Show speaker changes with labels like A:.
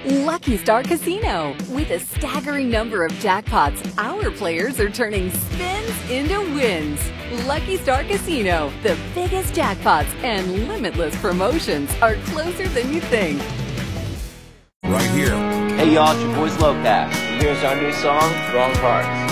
A: Lucky Star Casino. With a staggering number of jackpots, our players are turning spins into wins. Lucky Star Casino, the biggest jackpots and limitless promotions are closer than you think.
B: Right here.
C: Hey y'all, it's your boys Low Pass, and here's our new song, Wrong Parts.